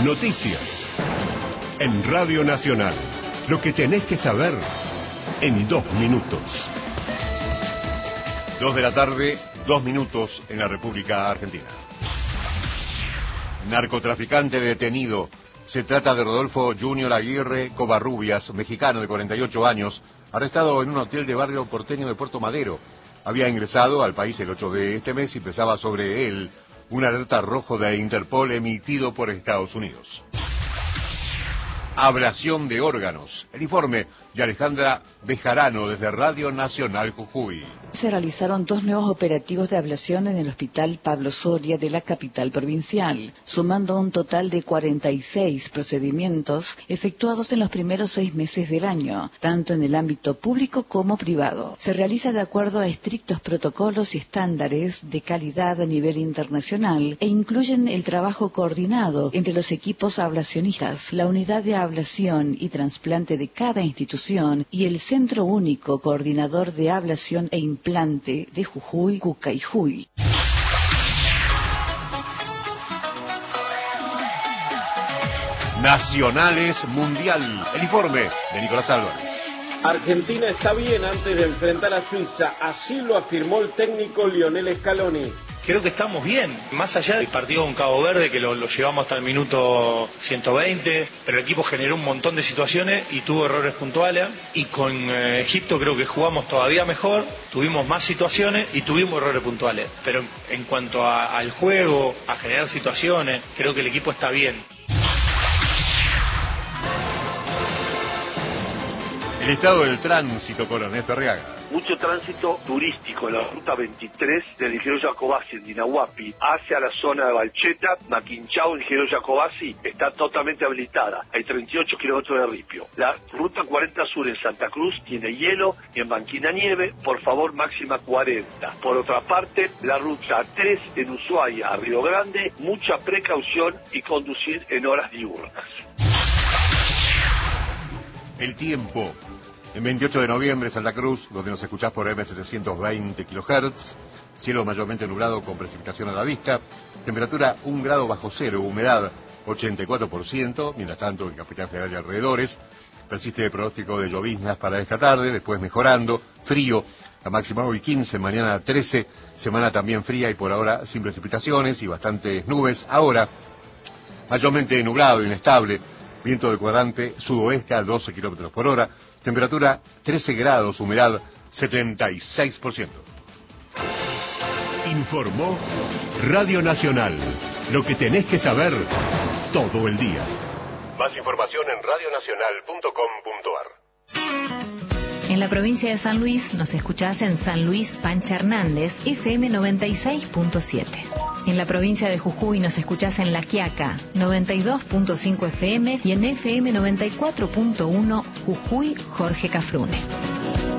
Noticias. En Radio Nacional. Lo que tenés que saber en 2 minutos. 2 de la tarde, 2 minutos en la República Argentina. Narcotraficante detenido. Se trata de Rodolfo Junior Aguirre Covarrubias, mexicano de 48 años, arrestado en un hotel de barrio porteño de Puerto Madero. Había ingresado al país el 8 de este mes y pesaba sobre él una alerta rojo de Interpol emitido por Estados Unidos. Ablación de órganos. El informe de Alejandra Bejarano desde Radio Nacional Jujuy. Se realizaron 2 nuevos operativos de ablación en el Hospital Pablo Soria de la capital provincial, sumando un total de 46 procedimientos efectuados en los primeros 6 meses del año, tanto en el ámbito público como privado. Se realiza de acuerdo a estrictos protocolos y estándares de calidad a nivel internacional e incluyen el trabajo coordinado entre los equipos ablacionistas, la unidad de ablación y trasplante de cada institución y el Centro Único Coordinador de Ablación e Implante de Jujuy, Cucayjuy. Nacionales Mundial. El informe de Nicolás Álvarez. Argentina está bien antes de enfrentar a Suiza, así lo afirmó el técnico Lionel Scaloni. Creo que estamos bien, más allá del partido con Cabo Verde, que lo llevamos hasta el minuto 120, pero el equipo generó un montón de situaciones y tuvo errores puntuales, y con Egipto creo que jugamos todavía mejor, tuvimos más situaciones y tuvimos errores puntuales, pero en cuanto al juego, a generar situaciones, creo que el equipo está bien. El estado del tránsito con Ernesto Arriaga. Mucho tránsito turístico en la ruta 23 del Ingeniero Jacobasi en Dinahuapi hacia la zona de Valcheta, Maquinchao, Ingeniero Jacobasi está totalmente habilitada. Hay 38 kilómetros de ripio. La ruta 40 Sur en Santa Cruz tiene hielo y en Banquina nieve, por favor máxima 40. Por otra parte, la ruta 3 en Ushuaia a Río Grande, mucha precaución y conducir en horas diurnas. El tiempo. El 28 de noviembre, Santa Cruz, donde nos escuchás por M720 kHz, cielo mayormente nublado con precipitación a la vista, temperatura 1 grado bajo cero, humedad 84%, mientras tanto en Capital Federal y alrededores, persiste el pronóstico de lloviznas para esta tarde, después mejorando, frío, la máxima hoy 15, mañana 13, semana también fría y por ahora sin precipitaciones y bastantes nubes, ahora mayormente nublado, inestable, viento del cuadrante sudoeste a 12 kilómetros por hora, temperatura 13 grados, humedad 76%. Informó Radio Nacional. Lo que tenés que saber todo el día. Más información en radionacional.com.ar. En la provincia de San Luis nos escuchás en San Luis Pancha Hernández, FM 96.7. En la provincia de Jujuy nos escuchás en La Quiaca, 92.5 FM y en FM 94.1 Jujuy Jorge Cafrune.